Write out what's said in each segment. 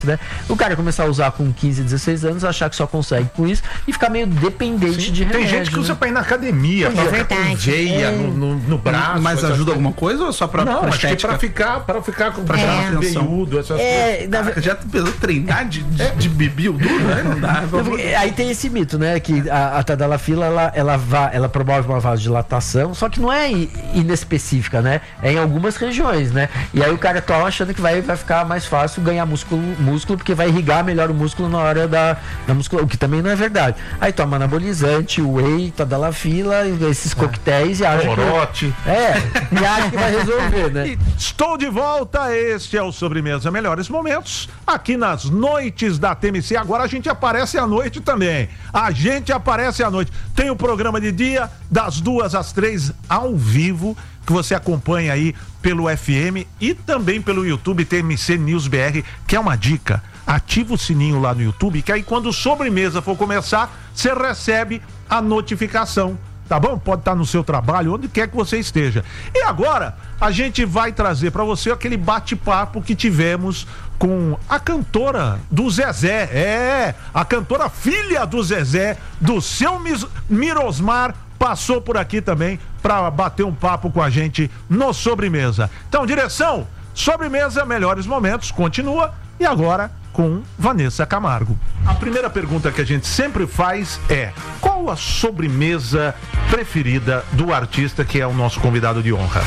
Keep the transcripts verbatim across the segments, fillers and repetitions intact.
né? O cara começar a usar com quinze, dezesseis anos, achar que só consegue com isso e ficar meio dependente Sim, de remédio. Tem gente que usa, né, pra ir na academia, é pra verdade. ficar com veia é. no, no, no braço. Mas ajuda assim. Alguma coisa ou só pra Não, pra acho que estética? pra ficar, pra ficar com pra é. veiudo, essas é, coisas. Na... Já pensou treinar de, de, de bibiu duro, né? Não dá. Aí tem esse mito, né? Que a, a tadalafila, ela, ela, va, ela promove uma vasodilatação, só que não é inespecífica, né? É em algumas regiões, né? E aí o cara toma achando que vai, vai ficar mais fácil ganhar músculo, músculo, porque vai irrigar melhor o músculo na hora da, da musculação, o que também não é verdade. Aí toma anabolizante, whey, tadalafila, esses coquetéis e acha Corote. que... É, e acha que vai resolver, né? Estou de volta, este é o Sobremesa Melhores Momentos, aqui nas noites da T M C. Agora a gente aparece à noite também. A gente aparece à noite. Tem o programa de dia, das duas às três, ao vivo, que você acompanha aí pelo F M e também pelo YouTube T M C News B R, que é uma dica. Ativa o sininho lá no YouTube, que aí quando o Sobremesa for começar, você recebe a notificação, tá bom? Pode estar no seu trabalho, onde quer que você esteja. E agora, a gente vai trazer para você aquele bate-papo que tivemos com a cantora do Zezé, é, a cantora filha do Zezé, do seu Mirosmar, passou por aqui também para bater um papo com a gente no Sobremesa. Então, direção, Sobremesa Melhores Momentos, continua, e agora com Vanessa Camargo. A primeira pergunta que a gente sempre faz é: qual a sobremesa preferida do artista que é o nosso convidado de honra?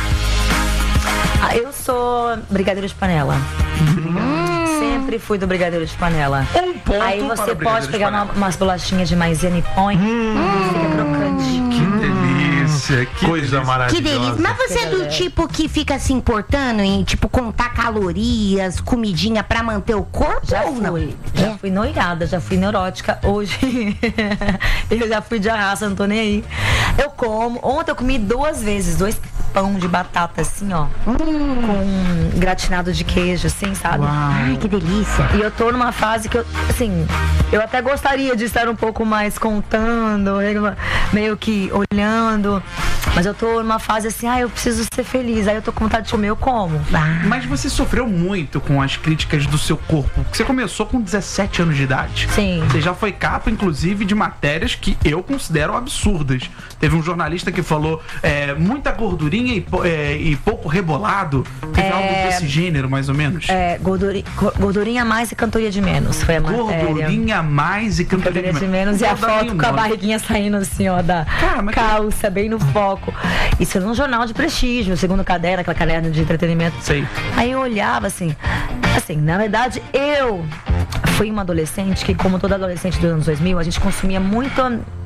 Ah, eu sou brigadeiro de panela. Hum. Sempre fui do brigadeiro de panela. Um ponto. Aí você para pode pegar uma, umas bolachinhas de maisena e põe. Hum. Fica crocante. Que delícia. Que coisa delícia. maravilhosa. Que delícia. Mas você é do tipo que fica se importando em, tipo, contar calorias, comidinha pra manter o corpo? Já ou não? fui. Já É. fui noiada, já fui neurótica. Hoje eu já fui de arraça, não tô nem aí. Eu como. Ontem eu comi duas vezes, dois pão de batata, assim, ó. Hum. Com gratinado de queijo, assim, sabe? Uau. Ai, que delícia. E eu tô numa fase que eu, assim, eu até gostaria de estar um pouco mais contando, meio que olhando, mas eu tô numa fase assim, ah, eu preciso ser feliz, aí eu tô com vontade de comer, eu como. Ah. Mas você sofreu muito com as críticas do seu corpo, porque você começou com dezessete anos de idade. Sim. Você já foi capa, inclusive, de matérias que eu considero absurdas. Teve um jornalista que falou é, muita gordurinha e, é, e pouco rebolado. Teve É... algo desse gênero, mais ou menos? É, gordurinha, gordurinha mais e cantoria de menos, foi a matéria. Gordurinha mais e cantoria Cantoria de de menos. menos e a Não dá foto nenhum com a nome. barriguinha saindo assim, ó, da Cara, mas que- calça, bem no foco. Isso era num jornal de prestígio, segundo caderno, aquela caderno de entretenimento. Sei. Aí eu olhava assim, assim, na verdade, eu fui uma adolescente que, como toda adolescente dos anos dois mil, a gente consumia muito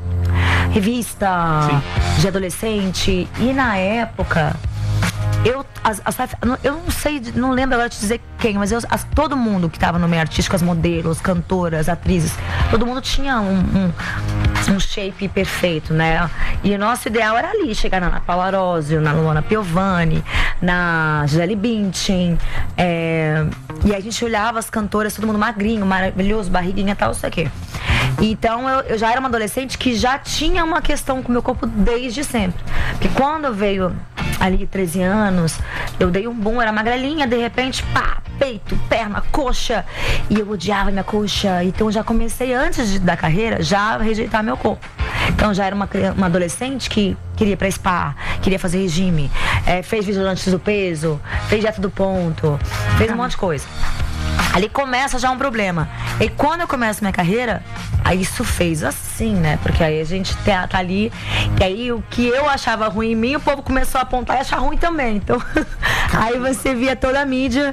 revista Sim. de adolescente. E na época, eu, as, as, eu não sei, não lembro agora te dizer quem, mas eu, as, todo mundo que tava no meio artístico, as modelos, cantoras, atrizes, todo mundo tinha um, um, um shape perfeito, né? E o nosso ideal era ali, chegar na Ana Paula Arósio, na Luana Piovani, na Gisele Bündchen, é, e aí a gente olhava as cantoras, todo mundo magrinho, maravilhoso, barriguinha e tal, isso aqui. Então eu, eu já era uma adolescente que já tinha uma questão com o meu corpo desde sempre. Porque quando veio ali treze anos, eu dei um boom, era magrelinha, de repente, pá, peito, perna, coxa. E eu odiava minha coxa. Então eu já comecei, antes de, da carreira, já a rejeitar meu corpo. Então já era uma, uma adolescente que queria ir pra spa, queria fazer regime, é, fez vigilante do peso, fez dieta do ponto, fez um monte de coisa. Ali começa já um problema. E quando eu começo minha carreira, aí isso fez assim, né? Porque aí a gente tá, tá ali, e aí o que eu achava ruim em mim, o povo começou a apontar e achar ruim também. Então, aí você via toda a mídia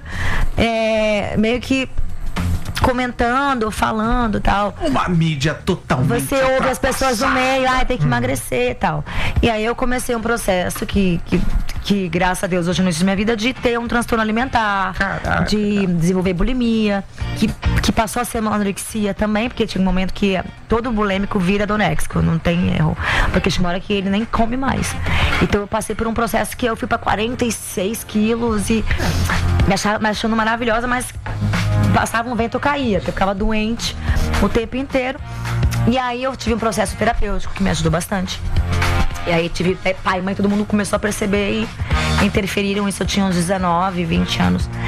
é, meio que comentando, falando e tal. Uma mídia totalmente. Você ouve as pessoas no meio, ah, tem que emagrecer e tal. E aí eu comecei um processo que, que, que graças a Deus, hoje no início da minha vida, de ter um transtorno alimentar, Caraca. de desenvolver bulimia, que, que passou a ser uma anorexia também, porque tinha um momento que todo bulêmico vira anoréxico, não tem erro. Porque chega uma hora que ele nem come mais. Então eu passei por um processo que eu fui pra quarenta e seis quilos e me, achava, me achando maravilhosa, mas passava um vento, eu caía, porque eu ficava doente o tempo inteiro. E aí eu tive um processo terapêutico que me ajudou bastante. E aí tive pai, mãe, todo mundo começou a perceber e interferiram isso. Eu tinha uns dezenove, vinte anos.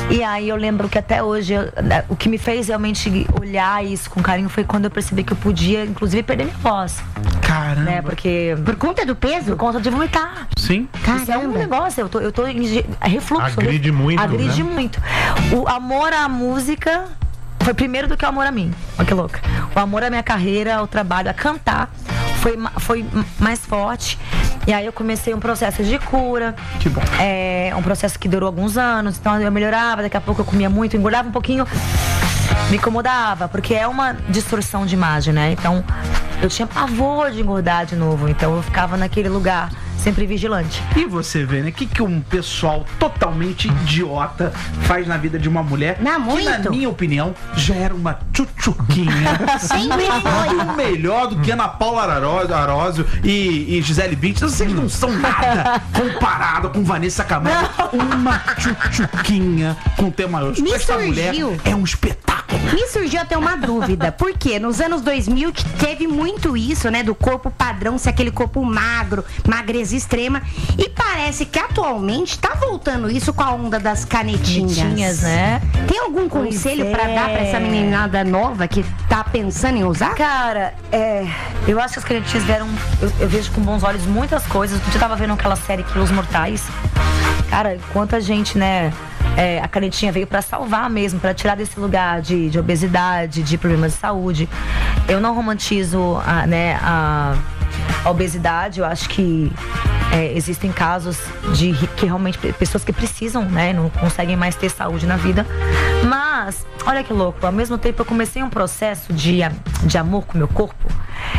E aí eu lembro que até hoje, eu, o que me fez realmente olhar isso com carinho foi quando eu percebi que eu podia, inclusive, perder minha voz. Caramba. Né? Porque... Por conta do peso? Por conta de vomitar. Sim. Isso é um negócio, eu tô, eu tô em refluxo. Agride muito, Agride né? muito. O amor à música foi primeiro do que o amor a mim. Olha que louca. O amor à minha carreira, ao trabalho, a cantar, foi, foi mais forte. E aí eu comecei um processo de cura. Que bom. É um processo que durou alguns anos. Então eu melhorava, daqui a pouco eu comia muito, engordava um pouquinho. Me incomodava, porque é uma distorção de imagem, né? Então eu tinha pavor de engordar de novo. Então eu ficava naquele lugar, sempre vigilante. E você vê, né? O que, que um pessoal totalmente idiota faz na vida de uma mulher? Não, que, na muito. minha opinião, já era uma tchutchuquinha. Sempre foi. Muito melhor do que Ana Paula Aró- Arósio e, e Gisele Bündchen. Vocês não são nada comparado com Vanessa Camargo. Uma tchutchuquinha com T maiúsculo. Me Essa mulher surgiu. é um espetáculo. Me surgiu até uma dúvida, porque nos anos dois mil que teve muito isso, né, do corpo padrão ser aquele corpo magro, magreza extrema, e parece que atualmente tá voltando isso com a onda das canetinhas. Canetinhas, né? Tem algum Pois conselho pra é. dar pra essa meninada nova que tá pensando em usar? Cara, é, eu acho que as canetinhas vieram. Eu, eu vejo com bons olhos muitas coisas. Eu tava vendo aquela série Quilos Mortais. Cara, quanta gente, né? É, a canetinha veio pra salvar mesmo, pra tirar desse lugar de, de obesidade, de problemas de saúde. Eu não romantizo a, né, a, a obesidade. Eu acho que é, existem casos de que realmente pessoas que precisam, né, não conseguem mais ter saúde na vida. Mas, olha que louco, ao mesmo tempo eu comecei um processo de, de amor com o meu corpo,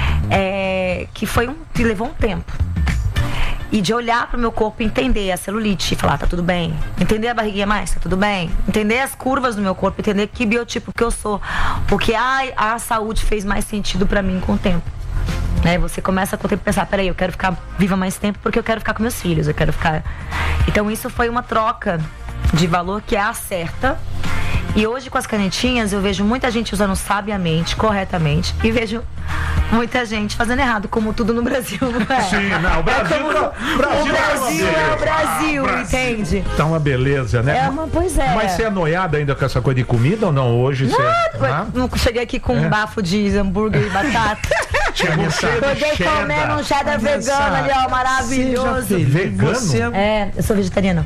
é, que foi um, que levou um tempo. E de olhar pro meu corpo e entender a celulite e falar, tá tudo bem. Entender a barriguinha mais, tá tudo bem. Entender as curvas do meu corpo, entender que biotipo que eu sou. Porque a, a saúde fez mais sentido pra mim com o tempo. Né? Você começa com o tempo a pensar, peraí, eu quero ficar viva mais tempo porque eu quero ficar com meus filhos, eu quero ficar... Então isso foi uma troca de valor que é a certa. E hoje com as canetinhas eu vejo muita gente usando sabiamente, corretamente, e vejo muita gente fazendo errado, como tudo no Brasil, não é? Sim, não, o Brasil, É como- tá- o Brasil, Brasil é o Brasil, Ah, entende? Tá uma beleza, né? É uma, pois é. Mas você é noiada ainda com essa coisa de comida ou não? Hoje você. Nada, não cheguei aqui com um bafo de hambúrguer e batata. Chegou cheio de Cheguei comendo um cheddar vegano ali, ó, maravilhoso. Vegano? Você... É, eu sou vegetariana.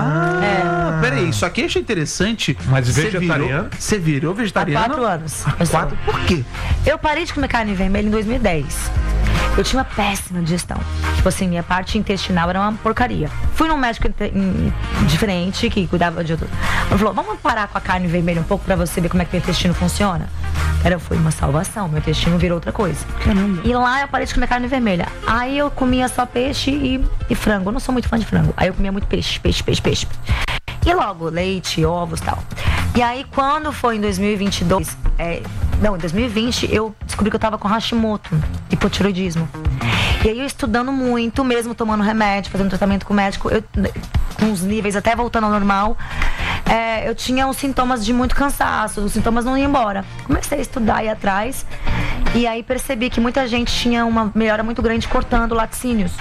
Ah, peraí, isso aqui eu achei interessante. Mas Você vegetariano? virou- Você virou Há vegetariana? quatro anos. Eu sou. Quatro? Por quê? Eu parei de comer carne vermelha em dois mil e dez. Eu tinha uma péssima digestão. Tipo assim, minha parte intestinal era uma porcaria. Fui num médico inte- em- diferente, que cuidava de outro. Ele falou, vamos parar com a carne vermelha um pouco pra você ver como é que o intestino funciona? Cara, foi uma salvação. Meu intestino virou outra coisa. Caramba. E lá eu parei de comer carne vermelha. Aí eu comia só peixe e, e frango. Eu não sou muito fã de frango. Aí eu comia muito peixe, peixe, peixe, peixe. E logo, leite, ovos e tal. E aí, quando foi em dois mil e vinte e dois, é, não, em dois mil e vinte, eu descobri que eu tava com Hashimoto, hipotiroidismo. E aí, eu estudando muito, mesmo tomando remédio, fazendo tratamento com o médico, eu, com os níveis até voltando ao normal, é, eu tinha os sintomas de muito cansaço, os sintomas não iam embora. Comecei a estudar e ir atrás, e aí percebi que muita gente tinha uma melhora muito grande cortando laticínios,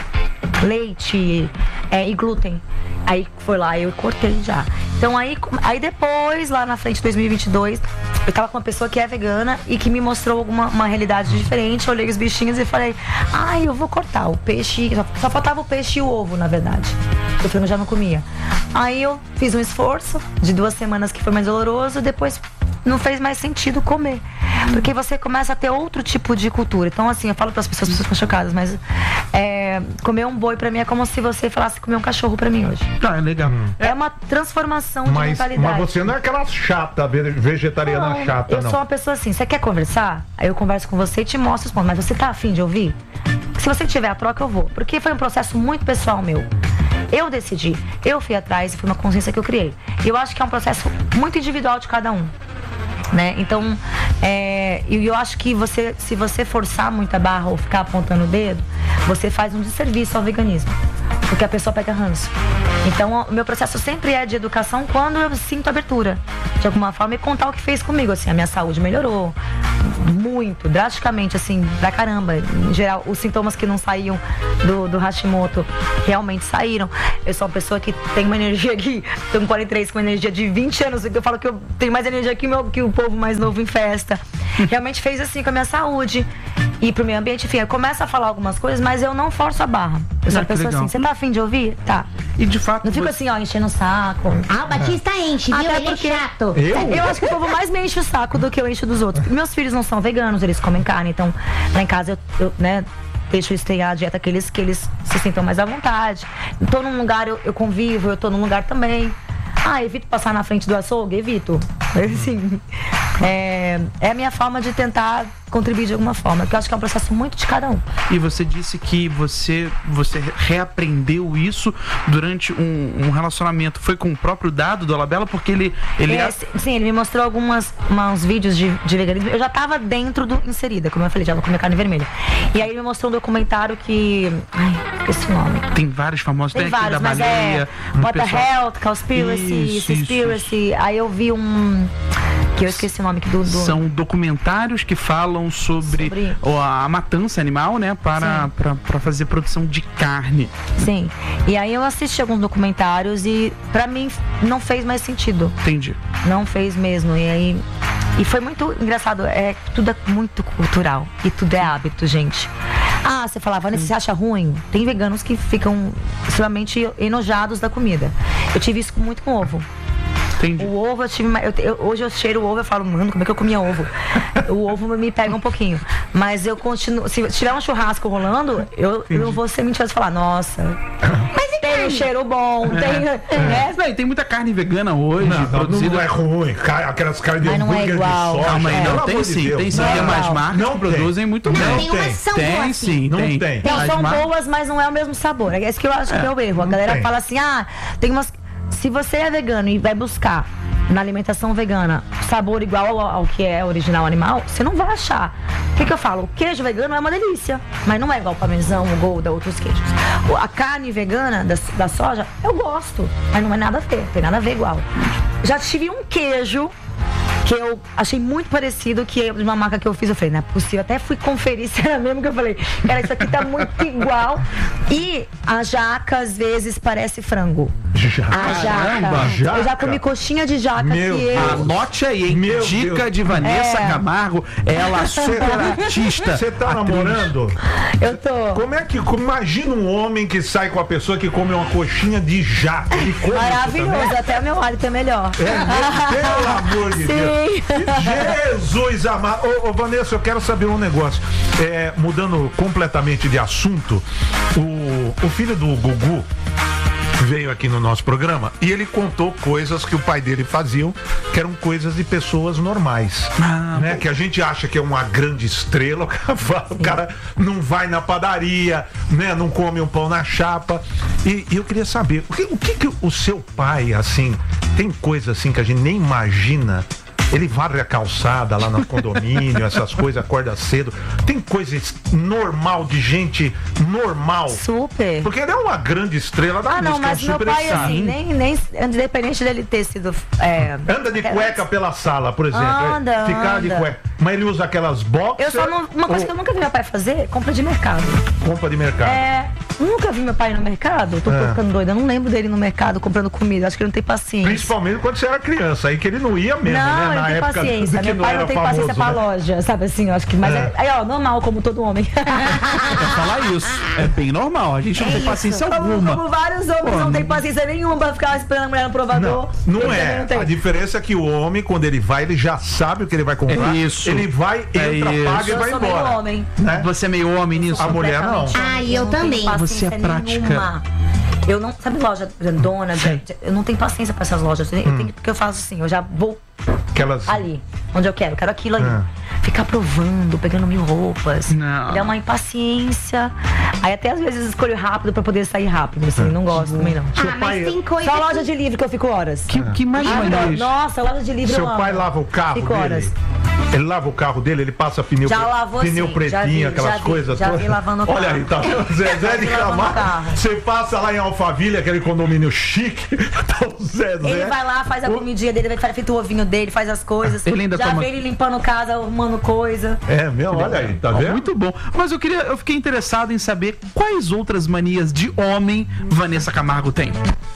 leite é, e glúten. Aí foi lá, eu cortei já. Então aí, aí depois, lá na frente, dois mil e vinte e dois, eu tava com uma pessoa que é vegana e que me mostrou alguma, uma realidade diferente. Eu olhei os bichinhos e falei, ai, eu vou cortar o peixe. Só, só faltava o peixe e o ovo, na verdade. O frango eu já não comia. Aí eu fiz um esforço de duas semanas que foi mais doloroso, depois não fez mais sentido comer. Porque você começa a ter outro tipo de cultura. Então, assim, eu falo para as pessoas, as pessoas ficam chocadas, mas é, comer um boi pra mim é como se você falasse comer um cachorro pra mim hoje. Ah, é legal. É uma transformação de Mas, mentalidade. mas você não é aquela chata, ve- vegetariana Não, chata, eu não. sou uma pessoa assim, você quer conversar? Aí eu converso com você e te mostro os pontos. Mas você tá afim de ouvir? Se você tiver a troca, eu vou. Porque foi um processo muito pessoal meu. Eu decidi, eu fui atrás e foi uma consciência que eu criei. E eu acho que é um processo muito individual de cada um. Né? Então, é, e eu acho que você, se você forçar muito a barra ou ficar apontando o dedo, você faz um desserviço ao veganismo, porque a pessoa pega ranço. Então, o meu processo sempre é de educação quando eu sinto abertura, de alguma forma, e contar o que fez comigo. Assim, a minha saúde melhorou, muito, drasticamente, assim, pra caramba. Em geral, os sintomas que não saíam do, do Hashimoto realmente saíram. Eu sou uma pessoa que tem uma energia aqui, tenho quarenta e três com uma energia de vinte anos, eu falo que eu tenho mais energia que, meu, que o povo mais novo em festa. Realmente fez assim com a minha saúde e pro meio ambiente, enfim, eu começo a falar algumas coisas, mas eu não forço a barra. Eu sou Ah, uma que pessoa legal. assim, você tá afim de ouvir? Tá. E de fato. Não fico você- assim, ó, enchendo o saco. Ah, o Batista enche, viu? Até Ele porque- é chato. Eu? Eu acho que o povo mais me enche o saco do que eu encho dos outros. Meus filhos não são veganos, eles comem carne, então lá em casa eu, eu né, deixo eles terem a dieta que eles, que eles se sintam mais à vontade. Tô num lugar, eu, eu convivo, eu tô num lugar também. Ah, evito passar na frente do açougue? Evito. Assim, é, é a minha forma de tentar contribuir de alguma forma, porque eu acho que é um processo muito de cada um. E você disse que você, você reaprendeu isso durante um, um relacionamento. Foi com o próprio Dado do Dolabella? Porque ele... ele É, sim, sim, ele me mostrou algumas uma- uns vídeos de, de veganismo. Eu já tava dentro do inserida, como eu falei, já vou comer carne vermelha. E aí ele me mostrou um documentário que... Ai, esqueci o nome. Tem vários famosos. Tem Tem aquele vários, da mas baleia. é um What the pessoal- Health, Conspiracy, Isso, isso, Conspiracy. Aí eu vi um... Que eu esqueci o nome que do... do... São documentários que falam sobre, Sobre- o- a matança animal, né? Para, para, para fazer produção de carne. Sim. E aí eu assisti alguns documentários e pra mim não fez mais sentido. Entendi. Não fez mesmo. E aí. E foi muito engraçado. É, tudo é muito cultural. E tudo é hábito, gente. Ah, você falava, Vanessa, você acha ruim? Tem veganos que ficam extremamente enojados da comida. Eu tive isso muito com ovo. Entendi. O ovo, eu tive. Eu, eu- hoje eu cheiro o ovo e falo, mano, como é que eu comia ovo? O ovo me pega um pouquinho. Mas eu continuo. Se tiver um churrasco rolando, eu, eu vou ser mentirosa e falar, nossa. Mas tem um cheiro bom, tem. Né? Não, e tem muita carne vegana hoje, Não, não, produzida. não é ruim. Ca- Aquelas carnes de Mas não é hambúrguer igual. de soja. Calma aí, É. não, pelo tem amor de sim, Deus. tem sim. Não é Tem umas igual. marcas Não que tem. produzem muito Não bem. tem umas tem. são Tem boas, sim, Não tem. tem. Não, As são mar- boas, mas não é o mesmo sabor. É isso que eu acho que é o erro. A galera tem. fala assim, ah, tem umas. Se você é vegano e vai buscar na alimentação vegana sabor igual ao, ao que é original animal, você não vai achar. O que, que eu falo? O queijo vegano é uma delícia, mas não é igual o parmesão, o Gouda, outros queijos. O- A carne vegana da, da soja, eu gosto, mas não é nada a ver, tem nada a ver igual. Já tive um queijo que eu achei muito parecido, que é de uma marca que eu fiz. Eu falei, não é possível. Até fui conferir se era mesmo, que eu falei, cara, isso aqui tá muito igual. E a jaca, às vezes, parece frango. A jaca. Caramba, jaca. Eu já comi coxinha de jaca Meu que eu... Anote aí, hein? Meu Dica Deus. de Vanessa É. Camargo. Ela super artista. Você tá atriz. namorando? Eu tô... Como é que. como- Imagina um homem que sai com a pessoa que come uma coxinha de jaca. Ele come isso Maravilhoso, também? até o meu hálito é melhor. É mesmo? Pelo amor de Sim. Deus. Jesus amado. Ô, ô, Vanessa, eu quero saber um negócio. É, mudando completamente de assunto, o, o filho do Gugu veio aqui no nosso programa e ele contou coisas que o pai dele faziam, que eram coisas de pessoas normais, Ah, né? Que a gente acha que é uma grande estrela, o cara, fala, o cara não vai na padaria, né? Não come um pão na chapa. E, e eu queria saber, o que, o que que o seu pai, assim, tem coisa assim que a gente nem imagina? Ele varre a calçada lá no condomínio, essas coisas, acorda cedo. Tem coisa normal de gente normal. Super. Porque ele é uma grande estrela da Ah, não, música, é um mas meu super pai, star. assim, nem, nem, independente dele ter sido... É, Anda de cueca pela sala, por exemplo. Anda, é, Ficar de anda. cueca. Mas ele usa aquelas boxers. eu só não, uma coisa ou que eu nunca vi meu pai fazer, compra de mercado. compra de mercado. É, nunca vi meu pai no mercado. Tô É. ficando doida. Eu não lembro dele no mercado comprando comida. Acho que ele não tem paciência. Principalmente quando você era criança, aí que ele não ia mesmo, Não, né? ele Na tem época paciência. que Meu não pai era não tem famoso, paciência pra né? loja, sabe assim? Eu acho que. Mas É. é, aí, ó, normal, como todo homem. Pra falar isso. É bem normal. A gente não tem paciência como, alguma. como vários homens Pô, não tem paciência nenhuma pra ficar esperando a mulher no provador. Não, não Eu também é. não tenho. A diferença é que o homem, quando ele vai, ele já sabe o que ele vai comprar. É isso. Ele vai, É entra, isso. paga e Eu vai sou meio embora. homem. Né? Você é meio homem nisso? A mulher não. Ah, e eu não tenho também. Você é paciência prática. nenhuma. Eu não, sabe loja grandona, de- eu não tenho paciência pra essas lojas. Eu Hum. tenho, porque eu faço assim, eu já vou Aquelas... ali, onde eu quero, eu quero aquilo ali. Ah. Ficar provando, pegando mil roupas. Não. Dá uma impaciência. Aí até às vezes escolho rápido pra poder sair rápido, assim, não gosto também não. Seu Ah, pai- mas tem coisa Só loja que... de livro que eu fico horas. Que, que mais Ah, maneiro. Nossa, loja de livro Seu eu amo. pai lava o carro Fico dele? horas. Ele lava o carro dele, ele passa pneu, Já pre- lavou, pneu sim, pretinho, já vi, aquelas já vi, coisas já todas. vi lavando o carro. Olha aí, tá vendo? Zezé de vi lavando o Camargo. carro. Você passa lá em Alphaville, aquele condomínio chique, tá o Zezé. Ele vai lá, faz a comidinha dele, vai feito o ovinho dele, faz as coisas. Ele ainda Já toma- vê ele limpando casa, arrumando coisa. É mesmo, olha aí, tá Ó, vendo? muito bom. Mas eu queria, eu fiquei interessado em saber quais outras manias de homem Vanessa Camargo tem.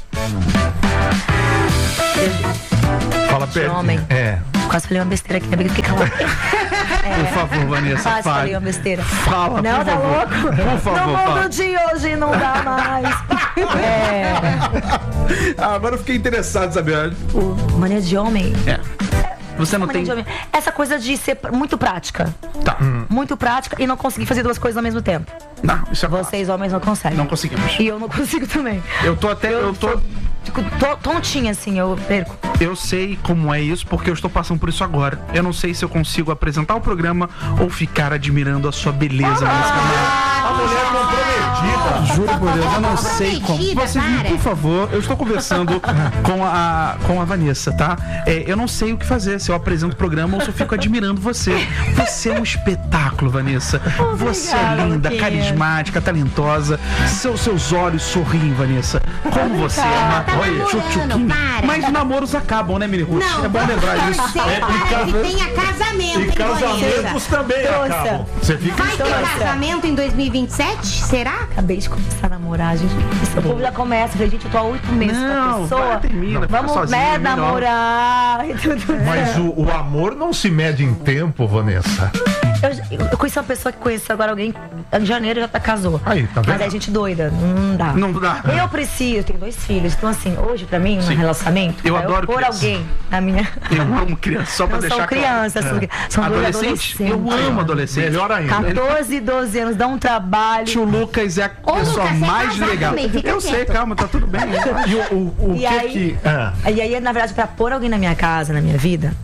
Fala De perto. homem. É. Quase falei uma besteira aqui, amigo. Fica calado. Por favor, Vanessa, Quase falei fale. uma besteira. Fala, Não, por tá favor. louco? Por favor, No mundo fala. de hoje não dá mais. É. Ah, agora eu fiquei interessado em saber. Mania de homem. É. Você não Mania tem. de homem. Essa coisa de ser pr- muito prática. Tá. Muito prática e não conseguir fazer duas coisas ao mesmo tempo. Não, isso é Vocês, homens, não conseguem. Não conseguimos. E eu não consigo também. Eu tô até. Eu tô. Fico to- tontinha, assim, eu perco. Eu sei como é isso, porque eu estou passando por isso agora. Eu não sei se eu consigo apresentar o programa ou ficar admirando a sua beleza, Vanessa Camargo. A mulher comprometida. Juro por Deus, eu não sei como. Comprometida, Você viu, para. por favor, eu estou conversando com a, com a Vanessa, tá? É, eu não sei o que fazer, se eu apresento o programa ou se eu fico admirando você. Você é um espetáculo, Vanessa. Você é linda, Luquinha. carismática, talentosa. Seu, seus olhos sorriem, Vanessa. Como você é uma Tá Olha, namorando, tchutchuquinho. para. Mas namoros acabam, né, Mini Ruth? Não, É bom lembrar disso. Você para que tenha casamento, E hein, casamentos Vanessa? também Trouxa. acabam. Você fica Vai ter casamento em dois mil e vinte e sete? Será? Acabei de começar a namorar, gente. O povo já começa. Falei, gente, eu tô há oito meses com a Não, pessoa. vai, termina, fica Vamos, sozinha, né, melhor. namorar e tudo. Mas o, o amor não se mede em tempo, Vanessa. Eu, eu conheci uma pessoa que conheceu agora alguém em janeiro já tá casou. Aí, tá vendo? Mas é gente doida, não dá. Não dá. Eu preciso, eu tenho dois filhos. Então, assim, hoje, pra mim, um relacionamento, Eu pra adoro pôr criança. alguém na minha. Eu amo criança, só pra Não deixar são crianças, claro. são, são dois Adolescente? adolescentes. Eu amo adolescente. Melhor ainda. catorze, doze anos, dá um trabalho. Tio Lucas é a Ô, pessoa Lucas, você é mais casado legal. também, fica Eu sei, quieto. calma, tá tudo bem. E o, o, o E que aí- que... Ah, E aí, na verdade, pra pôr alguém na minha casa, na minha vida,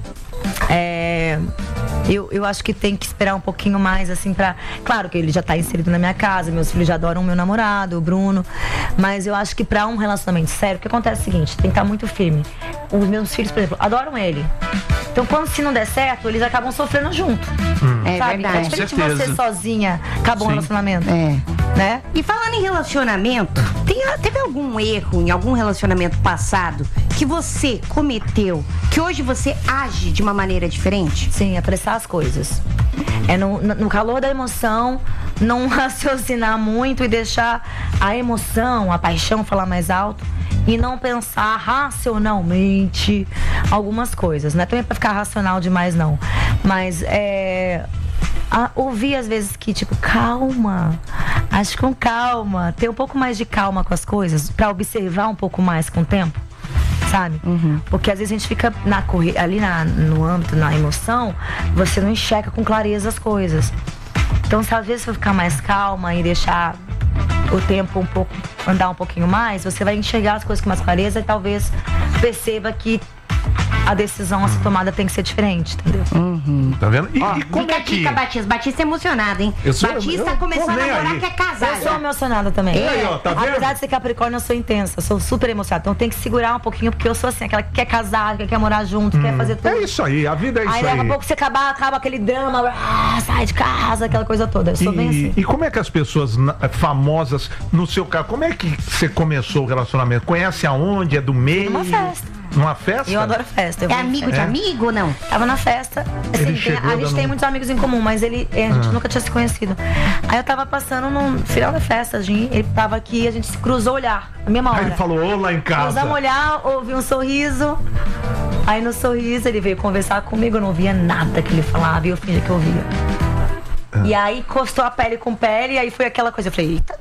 é, eu, eu acho que tem que esperar um pouquinho mais, assim, pra. Claro que ele já tá inserido na minha casa, meus filhos já adoram o meu namorado, o Bruno. Mas eu acho que pra um relacionamento sério, o que acontece é o seguinte, tem que estar muito firme. Os meus filhos, por exemplo, adoram ele. Então, quando se não der certo, eles acabam sofrendo junto. É sabe? É verdade. diferente de Com certeza. você sozinha acabou um Sim. relacionamento. É. Né? E falando em relacionamento, tem- teve algum erro em algum relacionamento passado que você cometeu, que hoje você age de uma maneira diferente? Sim, apressar as coisas. É no, no- no calor da emoção, não raciocinar muito e deixar a emoção, a paixão falar mais alto e não pensar racionalmente algumas coisas, não é também pra ficar racional demais não, mas é a- ouvir às vezes que tipo, calma, age com calma, ter um pouco mais de calma com as coisas pra observar um pouco mais com o tempo. Sabe? Porque às vezes a gente fica na corre... ali na, no âmbito, na emoção, você não enxerga com clareza as coisas. Então, se às vezes você ficar mais calma e deixar o tempo um pouco, andar um pouquinho mais, você vai enxergar as coisas com mais clareza e talvez perceba que a decisão a ser tomada tem que ser diferente, entendeu? tá vendo? E, e como Fica é a que... dica, Batista. Batista é emocionado, hein? Eu sou- Batista eu começou tô a nem namorar, aí. quer casar. Eu sou emocionada também. E aí, ó, tá vendo? Apesar de ser capricórnio, eu sou intensa, eu sou super emocionada. Então tem que segurar um pouquinho, porque eu sou assim, aquela que quer casar, que quer morar junto, quer fazer tudo. É isso aí, a vida é isso Aí aí. daqui a pouco você acaba, acaba aquele drama, ah, sai de casa, aquela coisa toda. Eu sou bem E, assim. e como é que as pessoas na- famosas, no seu caso, como é que você começou o relacionamento? Conhece aonde? É do meio? Numa festa. Numa festa? Eu adoro festa. Eu É vou em amigo festa. de amigo ou não? Tava na festa. Assim, Ele tem- chegou a gente dando tem um- muitos amigos em comum, mas ele, a gente Ah. nunca tinha se conhecido. Aí eu tava passando no final da festa, a gente, ele tava aqui, a gente se cruzou o olhar, na mesma hora. Aí ele falou, ô lá em casa. Cruzamos o olhar, ouvi um sorriso. Aí no sorriso ele veio conversar comigo, eu não ouvia nada que ele falava e eu fingia que eu ouvia. Ah. E aí encostou a pele com pele, e aí foi aquela coisa, eu falei, eita.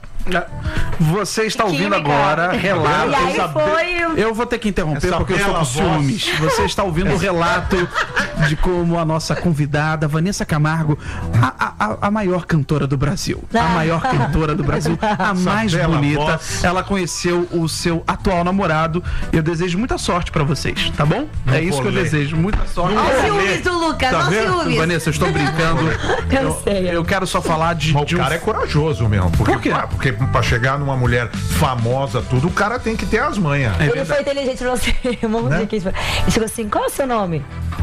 Você está ouvindo Química. agora relatos. E aí essa foi. Eu vou ter que interromper Essa porque eu estou bela com ciúmes. Você está ouvindo o relato de como a nossa convidada, Vanessa Camargo, a, a- a maior cantora do Brasil, a maior cantora do Brasil, a mais bela bonita, voz. ela conheceu o seu atual namorado. Eu desejo muita sorte pra vocês, tá bom? É isso que eu rolê. desejo, muita sorte. Olha o Olha, ciúmes do Lucas, tá olha o vendo? ciúmes. Vanessa, eu estou brincando. Eu sei. Eu quero só falar de, Mas de o um cara é corajoso mesmo. Porque, Por quê? ah, porque pra chegar num uma mulher famosa, tudo, o cara tem que ter as manhas. É ele foi inteligente pra você. Um né? Ele chegou assim, qual é o seu nome?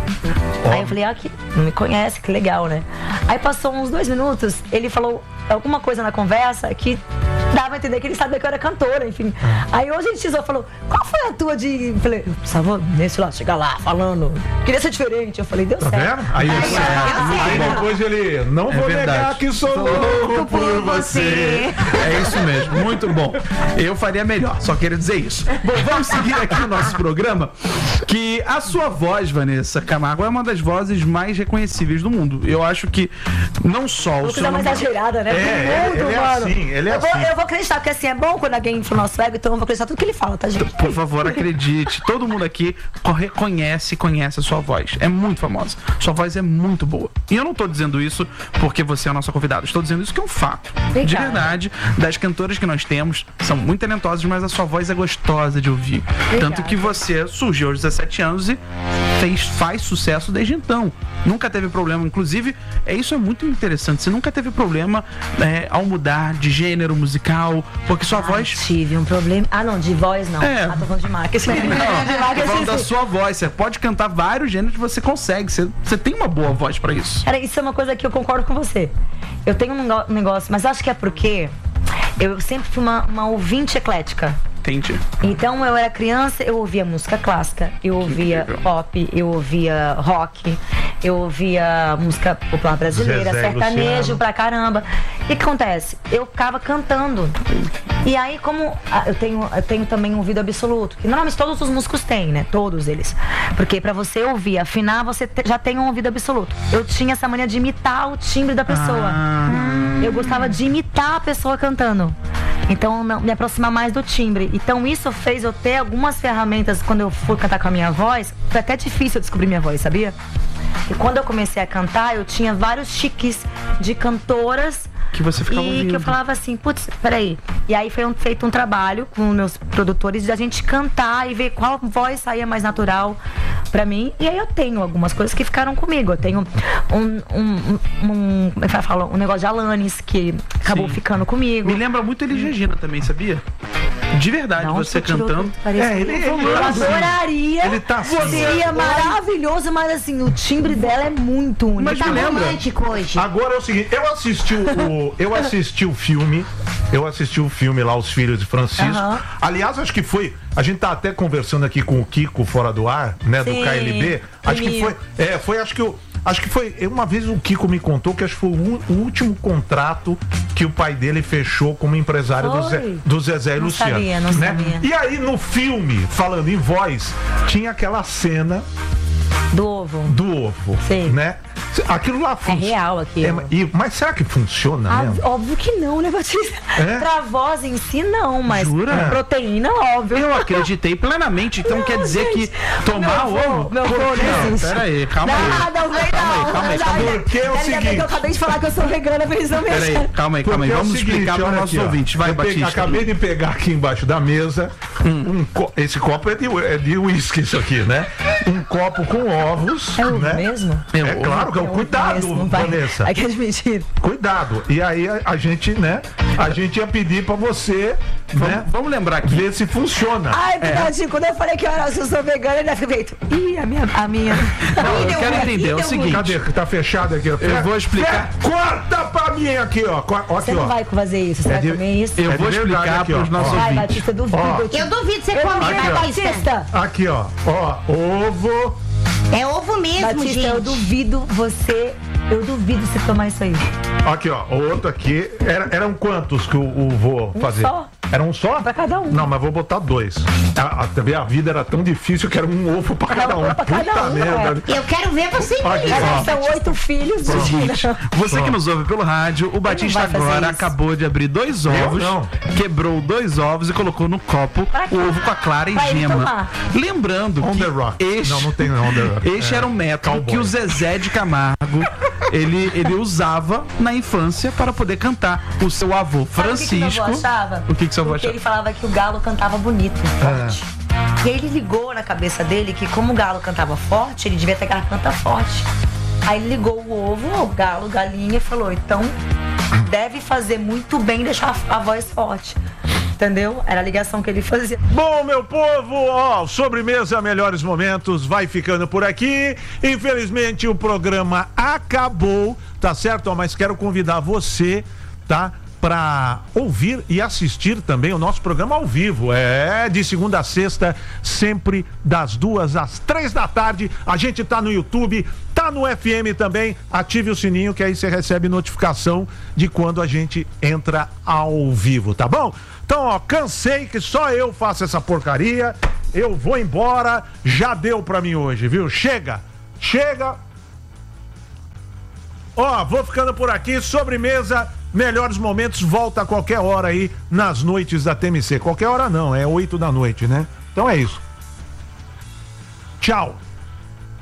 Ó. Aí eu falei, ah, que não me conhece, que legal, né? Aí passou uns dois minutos, ele falou alguma coisa na conversa que dava a entender que ele sabia que eu era cantora, enfim. Aí hoje a gente falou, qual foi a tua de... Eu falei, precisava nesse lá, chegar lá, falando, queria ser diferente. Eu falei, deu tá certo. Vendo? Aí, aí, aí, aí depois ele, não é vou verdade. negar que sou louco por você. É isso mesmo, muito bom. Eu faria melhor, só queria dizer isso. Bom, vamos seguir aqui o nosso programa, que a sua voz, Vanessa Camargo, é uma das vozes mais reconhecíveis do mundo. Eu acho que não só o seu... Não mais exagerada, né? É, mundo, ele é mano. assim, ele é eu vou, assim. Eu vou acreditar, porque assim, é bom quando alguém for nosso ego, então eu vou acreditar tudo que ele fala, tá, gente? Por favor, acredite. Todo mundo aqui reconhece, conhece a sua voz. É muito famosa. Sua voz é muito boa. E eu não tô dizendo isso porque você é a nossa convidada. Estou dizendo isso que é um fato. Legal. De verdade, das cantoras que nós temos, são muito talentosas, mas a sua voz é gostosa de ouvir. Legal. Tanto que você surgiu aos dezessete anos e fez, faz sucesso desde então. Nunca teve problema. Inclusive, é, isso é muito interessante. Você nunca teve problema é, ao mudar de gênero musical, porque sua ah, voz... tive um problema... Ah, não, de voz não. É. Ah, tô falando de marketing. Não, de marketing, tô falando da sua voz. Você pode cantar vários gêneros que você consegue. Você, você tem uma boa voz pra isso. Cara, isso é uma coisa que eu concordo com você. Eu tenho um negócio, mas acho que é porque eu sempre fui uma, uma ouvinte eclética. Entendi. Então eu era criança, eu ouvia música clássica, eu ouvia pop, eu ouvia rock, eu ouvia música popular brasileira, Zezé, sertanejo Luciano. pra caramba. E o que acontece? Eu ficava cantando. E aí, como eu tenho, eu tenho também um ouvido absoluto, que normalmente todos os músicos têm, né? Todos eles. Porque pra você ouvir, afinar, você te, já tem um ouvido absoluto. Eu tinha essa mania de imitar o timbre da pessoa. Ah. Eu gostava de imitar a pessoa cantando. Então, me aproximar mais do timbre. Então, isso fez eu ter algumas ferramentas quando eu fui cantar com a minha voz. Foi até difícil eu descobrir minha voz, sabia? E quando eu comecei a cantar, eu tinha vários chiques de cantoras que você ficava e ouvindo. que eu falava assim, putz, peraí. E aí foi um, feito um trabalho com meus produtores de a gente cantar e ver qual voz saía mais natural pra mim. E aí eu tenho algumas coisas que ficaram comigo. Eu tenho um, um, um, como é que fala? Um negócio de Alanis que acabou Sim. ficando comigo. Me lembra muito Elis Regina também, sabia? De verdade, Não, você cantando. É, ele, ele, eu adoraria. Ele tá assim, seria maravilhoso, mas assim, o timbre dela é muito único. Mas tá me lembra. romântico hoje. Agora é o seguinte, eu assisti o, eu assisti o filme, eu assisti o filme lá, Os Filhos de Francisco. Uhum. Aliás, acho que foi, a gente tá até conversando aqui com o Kiko fora do ar, né, Sim, do K L B. Acho que foi, é, foi, acho que eu, acho que foi, uma vez o Kiko me contou que acho que foi o, o último contrato que o pai dele fechou como empresário do, Zé, do Zezé e não Luciano. Sabia, não né? sabia. E aí no filme, falando em voz, tinha aquela cena Do ovo. do ovo, Sim. né? Aquilo lá É real aqui. É, e, mas será que funciona Ah, mesmo? óbvio que não, né, Batista? É? Pra voz em si, não, mas Jura? proteína, óbvio. Eu acreditei plenamente. Então Não, quer dizer gente, que tomar meu avô, ovo... meu avô, Não, não existe. pera aí, calma aí. Nada, não vem Calma aí, não. calma aí, Já- calma aí. já- Porque é o quer dizer seguinte- que eu acabei de falar que eu sou vegana, pra eles não me Pera aí, acharem. calma aí, calma aí. Porque Vamos é o seguinte, explicar para os olha nossos aqui, ó. ouvintes. Vai, Eu peguei- Batista. Acabei de pegar aqui embaixo da mesa um co- esse copo é de é de uísque isso aqui, né? Um copo com ovos, É o né? mesmo? É, ovo. claro que é o cuidado, Mesmo, vai. Vanessa. Ai, que admitir. Cuidado. E aí a, a gente, né? A gente ia pedir pra você, Vamos, né? vamos lembrar aqui. Ver se funciona. Ai, Picadinho, quando eu falei que eu era, se eu sou vegana, ele fica feito. Ih, a minha. A minha. Não, eu quero entender, é o seguinte. Cadê? Tá fechado aqui. ó. Eu vou explicar. Fé, corta pra mim aqui, ó. Co- ó Você aqui, não ó. vai fazer isso, você É vai de- comer isso. Eu É vou de verdade explicar aqui, para ó. os nossos Ó. Vai, ouvintes. Batista, duvido. Ó. Eu te- Eu duvido você Eu comer, duvido, Aqui, ó. Batista. Aqui, ó. Ó, ovo. É ovo mesmo, Batista, gente. eu duvido você. Eu duvido você tomar isso aí. Aqui, ó. Outro aqui. Era, eram quantos que o, o vô fazer? só. Era um só? Pra cada um. Não, mas vou botar dois. A, a, também a vida era tão difícil que era um ovo pra cada um. Pra cada Puta um, merda. Eu quero ver você Aqui, comer. ó. São oito filhos. Seguinte, você que nos ouve pelo rádio, o Batista vai fazer agora isso. acabou de abrir dois ovos, não. quebrou dois ovos e colocou no copo Pra quê? o ovo com a clara e Pra ele gema. tomar. Lembrando On que the rock. este, Não, não tem on the rock. este É, era um método cowboy. que o Zezé de Camargo ele, ele usava na infância para poder cantar. O seu avô Sabe o que que meu Francisco. avô achava? O que que seu avô Porque achava? ele falava que o galo cantava bonito, forte. E aí ele ligou na cabeça dele que como o galo cantava forte, ele devia ter garganta forte. Aí ele ligou o ovo, o galo, galinha, e falou, então deve fazer muito bem deixar a, a voz forte. Entendeu? Era a ligação que ele fazia. Bom, meu povo, ó, Sobremesa Melhores Momentos vai ficando por aqui. Infelizmente o programa acabou, tá certo? Ó, mas quero convidar você, tá? Para ouvir e assistir também o nosso programa ao vivo. É, de segunda a sexta, sempre das duas às três da tarde. A gente tá no YouTube, tá no F M também. Ative o sininho que aí você recebe notificação de quando a gente entra ao vivo, tá bom? Então, ó, cansei que só eu faço essa porcaria. Eu vou embora. Já deu pra mim hoje, viu? Chega! Chega! Ó, vou ficando por aqui. Sobremesa Melhores Momentos volta a qualquer hora aí nas noites da T M C. Qualquer hora não, é oito da noite, né? Então é isso. Tchau.